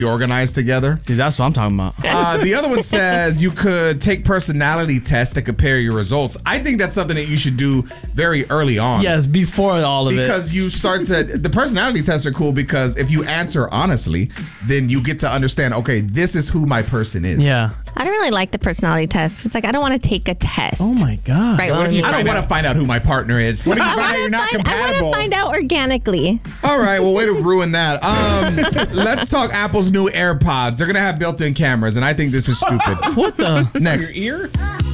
organized together. See, that's what I'm talking about. The other one says you could take personality tests to compare your results. I think that's something that you should do very early on. Yes, before all of it. Because you start to, the personality tests are cool because if you answer honestly, then you get to understand, okay, this is who my person is. Yeah. I don't really like the personality test. It's like, I don't want to take a test. Oh my God. Right. I don't want to find out who my partner is. What if you find out you're not I compatible? want to find out organically. All right, well, way to ruin that. Let's talk Apple's new AirPods. They're going to have built-in cameras, and I think this is stupid. What the? Next. Your ear?